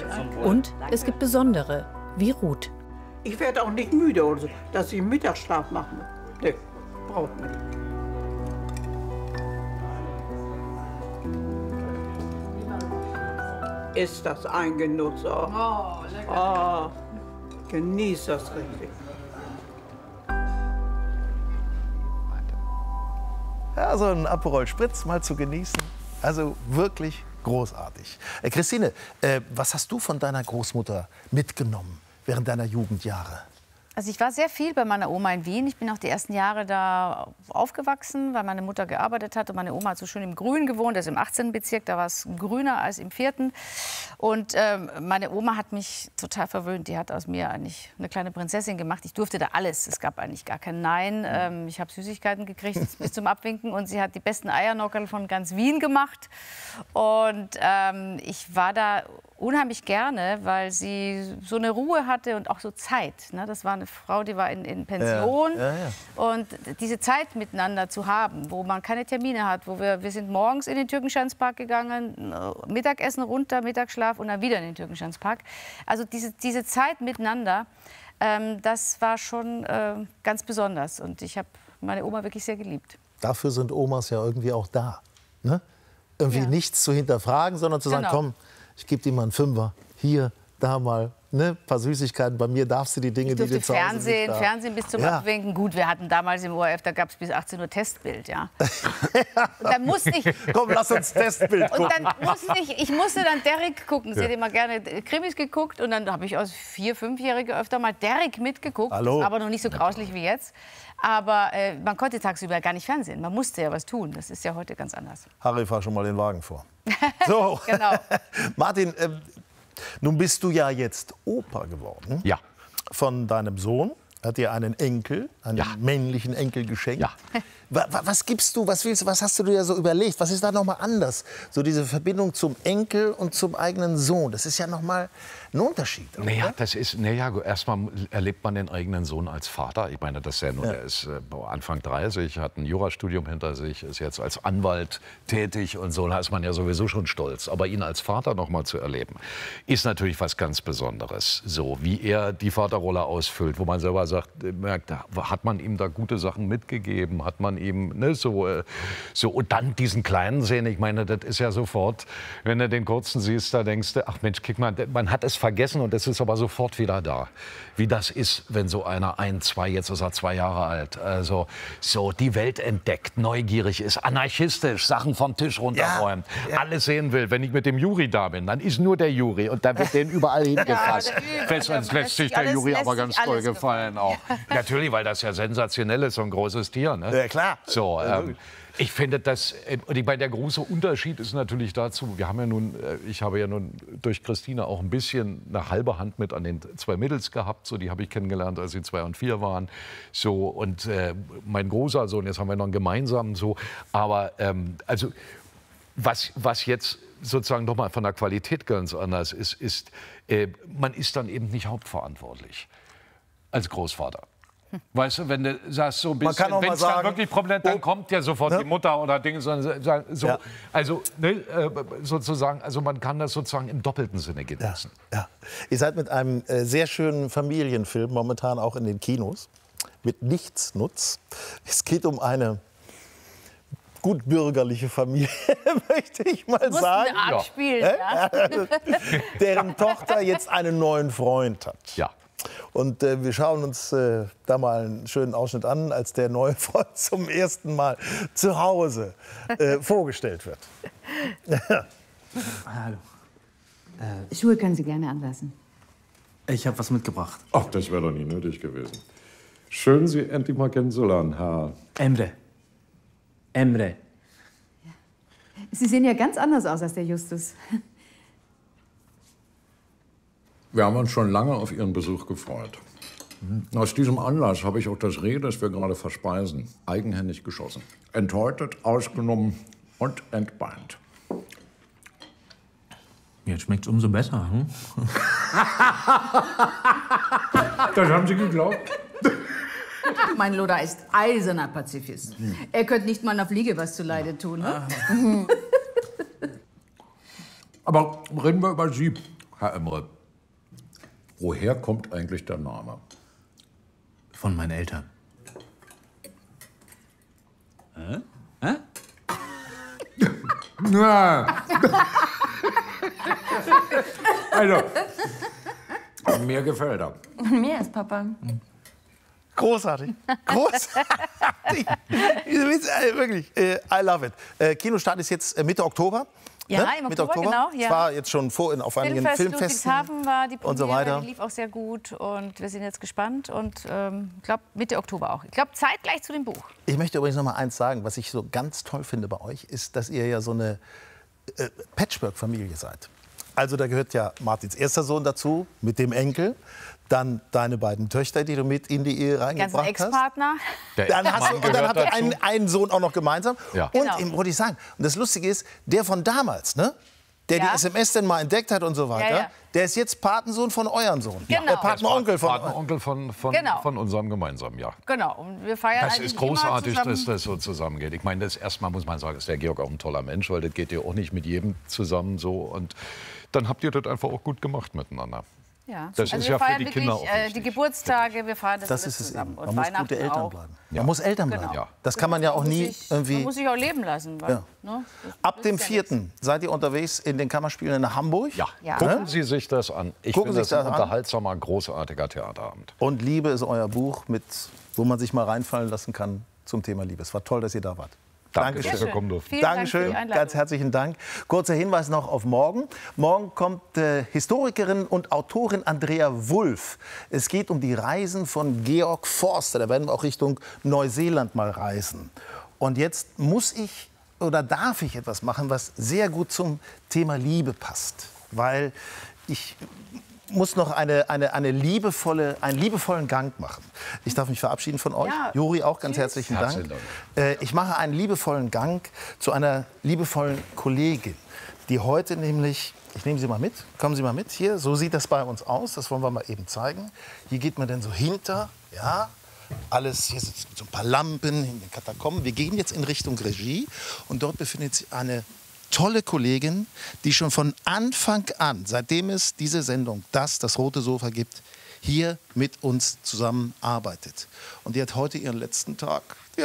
Und es gibt besondere, wie Ruth. Ich werde auch nicht müde, oder so, dass ich Mittagsschlaf machen muss. Nee, braucht man nicht. Ist das ein Genuss? Oh, lecker. Oh, genieß das richtig. Ja, so ein Aperol Spritz mal zu genießen, also wirklich großartig. Christine, was hast du von deiner Großmutter mitgenommen während deiner Jugendjahre? Also ich war sehr viel bei meiner Oma in Wien. Ich bin auch die ersten Jahre da aufgewachsen, weil meine Mutter gearbeitet hat. Und meine Oma hat so schön im Grün gewohnt, also im 18. Bezirk. Da war es grüner als im 4. Und meine Oma hat mich total verwöhnt. Die hat aus mir eigentlich eine kleine Prinzessin gemacht. Ich durfte da alles. Es gab eigentlich gar kein Nein. Ich habe Süßigkeiten gekriegt bis zum Abwinken. Und sie hat die besten Eiernockerl von ganz Wien gemacht. Und ich war da unheimlich gerne, weil sie so eine Ruhe hatte und auch so Zeit. Ne? Das war eine Frau, die war in Pension. Ja. Und diese Zeit miteinander zu haben, wo man keine Termine hat, wo wir sind morgens in den Türkenschanzpark gegangen, Mittagessen runter, Mittagsschlaf und dann wieder in den Türkenschanzpark. Also diese Zeit miteinander, das war schon ganz besonders. Und ich habe meine Oma wirklich sehr geliebt. Dafür sind Omas ja irgendwie auch da. Ne? Irgendwie nichts zu hinterfragen, sondern zu sagen, komm, ich gebe dir mal einen Fünfer, hier, da mal, ne, ein paar Süßigkeiten. Bei mir darfst du die Dinge, die du zu Hause nicht darfst. Fernsehen bis zum Abwinken. Gut, wir hatten damals im ORF, da gab es bis 18 Uhr Testbild, ja. Und dann musste ich... Komm, lass uns Testbild gucken. Und dann musste dann Derrick gucken. Sie hat immer gerne Krimis geguckt. Und dann habe ich als 4-, 5-Jährige öfter mal Derrick mitgeguckt. Hallo. Aber noch nicht so grauslich wie jetzt. Aber man konnte tagsüber gar nicht fernsehen. Man musste ja was tun. Das ist ja heute ganz anders. Harry, fahr schon mal den Wagen vor. So, genau. Martin, nun bist du ja jetzt Opa geworden. Ja. Von deinem Sohn. Hat dir einen Enkel, einen männlichen Enkel geschenkt. Ja. Was gibst du, was willst du, was hast du dir so überlegt? Was ist da noch mal anders? So diese Verbindung zum Enkel und zum eigenen Sohn, das ist ja noch mal ein Unterschied. Naja, erstmal erlebt man den eigenen Sohn als Vater. Ich meine, das ist ja nur, der ist Anfang 30, hat ein Jurastudium hinter sich, ist jetzt als Anwalt tätig und so, da ist man ja sowieso schon stolz. Aber ihn als Vater noch mal zu erleben, ist natürlich was ganz Besonderes. So, wie er die Vaterrolle ausfüllt, wo man selber sagt, merkt, hat man ihm da gute Sachen mitgegeben, hat man ihm, ne, so und dann diesen Kleinen sehen, ich meine, das ist ja sofort, wenn du den Kurzen siehst, da denkst du, ach Mensch, guck mal, man hat es vergessen und es ist aber sofort wieder da. Wie das ist, wenn so einer 1, 2, jetzt ist er 2 Jahre alt, also so die Welt entdeckt, neugierig ist, anarchistisch, Sachen vom Tisch runterräumt, alles sehen will. Wenn ich mit dem Juri da bin, dann ist nur der Juri und da wird denen überall hingefasst. Uns lässt sich der Juri aber ganz toll gefallen auch. Natürlich, weil das ja sensationell ist, so ein großes Tier. Ne? Ja, klar. So, ich finde das, der große Unterschied ist natürlich dazu, wir haben ja nun, ich habe ja nun durch Christine auch ein bisschen eine halbe Hand mit an den 2 Mädels gehabt, so, die habe ich kennengelernt, als sie 2 und 4 waren, so, und mein großer Sohn, jetzt haben wir noch einen gemeinsamen, so, aber also was jetzt sozusagen noch mal von der Qualität ganz anders ist, man ist dann eben nicht hauptverantwortlich als Großvater. Weißt du, wenn du sagst, so ein bisschen, wenn es dann wirklich Problem, dann kommt ja sofort die Mutter oder Dinge, so, also ne, sozusagen, also man kann das sozusagen im doppelten Sinne genießen. Ja. Ihr seid mit einem sehr schönen Familienfilm momentan auch in den Kinos, mit Nichtsnutz. Es geht um eine gut bürgerliche Familie, möchte ich mal sagen. Abspielen, deren Tochter jetzt einen neuen Freund hat. Ja. Und wir schauen uns da mal einen schönen Ausschnitt an, als der neue Freund zum ersten Mal zu Hause vorgestellt wird. Hallo. Schuhe können Sie gerne anlassen. Ich habe was mitgebracht. Ach, das wäre doch nie nötig gewesen. Schön, Sie endlich mal kennenzulernen, Herr... Emre. Emre. Sie sehen ja ganz anders aus als der Justus. Wir haben uns schon lange auf Ihren Besuch gefreut. Aus diesem Anlass habe ich auch das Reh, das wir gerade verspeisen, eigenhändig geschossen. Enthäutet, ausgenommen und entbeint. Jetzt schmeckt's umso besser. Hm? Das haben Sie geglaubt? Mein Loda ist eiserner Pazifist. Er könnte nicht mal einer Fliege was zuleide tun. Ne? Aber reden wir über Sie. Herr Emre, woher kommt eigentlich der Name? Von meinen Eltern. Hä? Ja. Also, mir gefällt er. Mir ist Papa. Großartig. Großartig. Wirklich, I love it. Kinostart ist jetzt Mitte Oktober. Ja, ne? im Mitte Oktober, genau. Ja. Es war jetzt schon auf einigen Filmfesten Ludwigshafen war die Premiere, und so weiter. Die lief auch sehr gut und wir sind jetzt gespannt und ich glaube Mitte Oktober auch. Ich glaube zeitgleich zu dem Buch. Ich möchte übrigens noch mal eins sagen, was ich so ganz toll finde bei euch, ist, dass ihr ja so eine Patchwork-Familie seid. Also da gehört ja Martins erster Sohn dazu, mit dem Enkel. Dann deine beiden Töchter, die du mit in die Ehe reingebracht hast. Ex-Partner. Dann habt ihr einen Sohn auch noch gemeinsam. Ja. Und Genau. eben wollte ich sagen, und das Lustige ist, der von damals, ne? Der Ja. die SMS dann mal entdeckt hat und so weiter, Ja. der ist jetzt Patensohn von eurem Sohn. Genau. Der Patenonkel von Patenonkel von Genau. unserem gemeinsamen, ja. Genau. Und wir feiern Das eigentlich ist großartig, immer dass zusammen. das so zusammengeht. Ich meine, das erstmal muss man sagen, ist der Georg auch ein toller Mensch, weil das geht ja auch nicht mit jedem zusammen so. Und dann habt ihr das einfach auch gut gemacht miteinander. Ja. Das ist wir ja für feiern die wirklich, Kinder auch wichtig. die Geburtstage, wir feiern das Das alles ist es zusammen. eben. Und Man muss Weihnachten gute Eltern auch. bleiben. Ja. Man muss Eltern bleiben. Genau. Ja. Das kann man ja auch nie Man irgendwie... muss sich auch leben lassen. Weil, Ja. ne, das Ab nützt dem ja 4. nichts. seid ihr unterwegs in den Kammerspielen in Hamburg. Ja. Ja. Gucken Sie sich das an. Ich Gucken finde Sie das sich ein das an. unterhaltsamer, großartiger Theaterabend. Und Liebe ist euer Buch, wo man sich mal reinfallen lassen kann zum Thema Liebe. Es war toll, dass ihr da wart. Danke, dass Dankeschön. wir kommen durften. Vielen Dank für Dankeschön, die Einladung. ganz herzlichen Dank. Kurzer Hinweis noch auf morgen. Morgen kommt Historikerin und Autorin Andrea Wulff. Es geht um die Reisen von Georg Forster. Da werden wir auch Richtung Neuseeland mal reisen. Und jetzt muss ich oder darf ich etwas machen, was sehr gut zum Thema Liebe passt. Weil ich muss noch einen liebevollen Gang machen. Ich darf mich verabschieden von euch. Ja. Juri, auch ganz herzlichen Dank. Herzlichen Ich mache einen liebevollen Gang zu einer liebevollen Kollegin, die heute nämlich, ich nehme Sie mal mit, kommen Sie mal mit, hier, so sieht das bei uns aus, das wollen wir mal eben zeigen. Hier geht man dann so hinter, ja, alles, hier sind so ein paar Lampen in den Katakomben. Wir gehen jetzt in Richtung Regie und dort befindet sich eine tolle Kollegin, die schon von Anfang an, seitdem es diese Sendung, das rote Sofa gibt, hier mit uns zusammenarbeitet. Und die hat heute ihren letzten Tag.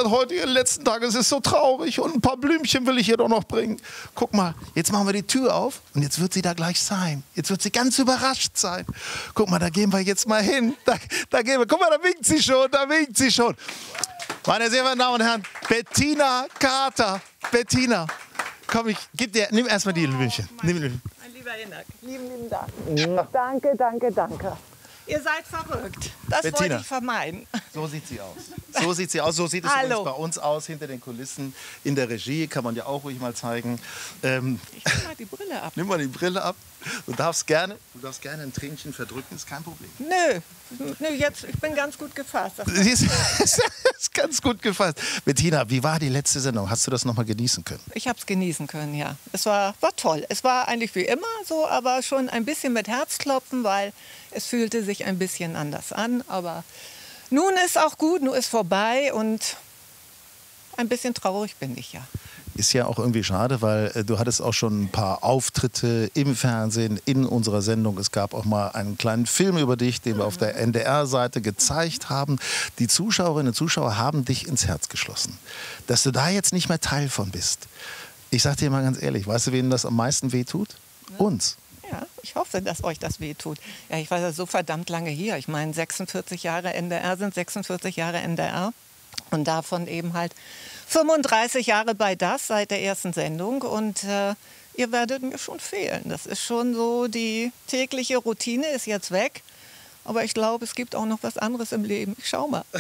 Es ist so traurig und ein paar Blümchen will ich ihr doch noch bringen. Guck mal, jetzt machen wir die Tür auf und jetzt wird sie da gleich sein. Jetzt wird sie ganz überrascht sein. Guck mal, da gehen wir jetzt mal hin. Da gehen wir. Guck mal, da winkt sie schon. Meine sehr verehrten Damen und Herren, Bettina Carter. Bettina. Komm, nimm erstmal die Blümchen. Mein lieber Hinak, lieben Dank. Danke. Ihr seid verrückt. Das Bettina. wollte ich vermeiden. So sieht sie aus. So sieht es Hallo. übrigens bei uns aus, hinter den Kulissen. In der Regie kann man ja auch ruhig mal zeigen. Ich nehme mal die Brille ab. Nimm mal die Brille ab. Du darfst gerne ein Tränchen verdrücken, ist kein Problem. Nö, jetzt, ich bin ganz gut gefasst. Sie ist ganz gut gefasst. Bettina, wie war die letzte Sendung? Hast du das noch mal genießen können? Ich habe es genießen können, ja. Es war toll. Es war eigentlich wie immer so, aber schon ein bisschen mit Herzklopfen, weil es fühlte sich ein bisschen anders an. Aber nun ist auch gut, nun ist vorbei und ein bisschen traurig bin ich ja. Ist ja auch irgendwie schade, weil du hattest auch schon ein paar Auftritte im Fernsehen, in unserer Sendung. Es gab auch mal einen kleinen Film über dich, den wir auf der NDR-Seite gezeigt haben. Die Zuschauerinnen und Zuschauer haben dich ins Herz geschlossen. Dass du da jetzt nicht mehr Teil von bist. Ich sag dir mal ganz ehrlich, weißt du, wem das am meisten wehtut? Uns. Ja, ich hoffe, dass euch das wehtut. Ja, ich war ja so verdammt lange hier. Ich meine, 46 Jahre NDR sind 46 Jahre NDR. Und davon eben halt 35 Jahre bei das seit der ersten Sendung. Und ihr werdet mir schon fehlen. Das ist schon so, die tägliche Routine ist jetzt weg. Aber ich glaube, es gibt auch noch was anderes im Leben. Ich schau mal.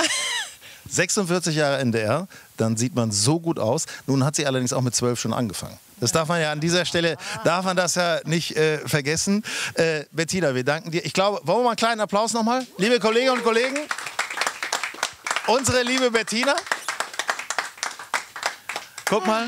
46 Jahre NDR, dann sieht man so gut aus. Nun hat sie allerdings auch mit 12 schon angefangen. Das darf man ja an dieser Stelle, darf man das ja nicht vergessen. Bettina, wir danken dir. Ich glaube, wollen wir mal einen kleinen Applaus nochmal? Liebe Kolleginnen und Kollegen, unsere liebe Bettina. Guck mal.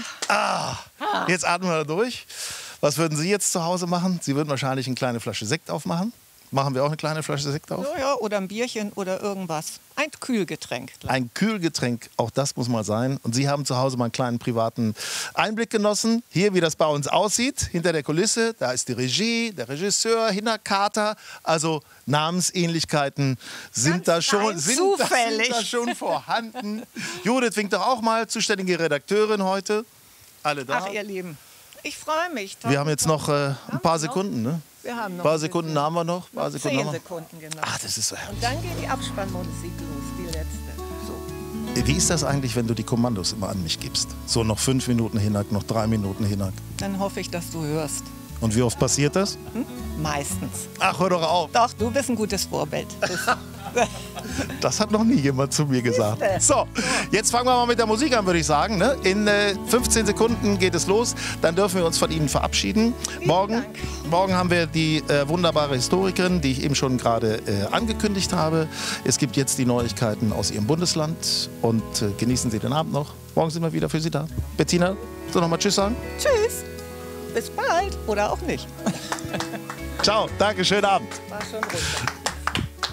Jetzt atmen wir da durch. Was würden Sie jetzt zu Hause machen? Sie würden wahrscheinlich eine kleine Flasche Sekt aufmachen. machen wir auch eine kleine Flasche Sekt auf? Ja, oder ein Bierchen oder irgendwas. Ein Kühlgetränk. Ein Kühlgetränk, auch das muss mal sein. Und Sie haben zu Hause mal einen kleinen privaten Einblick genossen. Hier, wie das bei uns aussieht, hinter der Kulisse. Da ist die Regie, der Regisseur, Hinner Carter. Also Namensähnlichkeiten sind da schon vorhanden. Judith winkt doch auch mal, zuständige Redakteurin heute. Alle da. Ach, ihr Lieben, ich freue mich. Wir haben jetzt noch ein paar Sekunden, ne? Wir haben noch ein paar Sekunden haben wir noch. 10 Sekunden, genau. Ach, das ist so herrlich. Und dann geht die Abspannmusik los, die letzte. So. Wie ist das eigentlich, wenn du die Kommandos immer an mich gibst? So noch 5 Minuten Hinak, noch 3 Minuten Hinak. Dann hoffe ich, dass du hörst. Und wie oft passiert das? Meistens. Ach, hör doch auf. Doch, du bist ein gutes Vorbild. Das hat noch nie jemand zu mir gesagt. So, jetzt fangen wir mal mit der Musik an, würde ich sagen. Ne? In 15 Sekunden geht es los. Dann dürfen wir uns von Ihnen verabschieden. Morgen haben wir die wunderbare Historikerin, die ich eben schon gerade angekündigt habe. Es gibt jetzt die Neuigkeiten aus Ihrem Bundesland. Und genießen Sie den Abend noch. Morgen sind wir wieder für Sie da. Bettina, soll noch mal Tschüss sagen? Tschüss. Bis bald. Oder auch nicht. Ciao, danke, schönen Abend. War schon runter.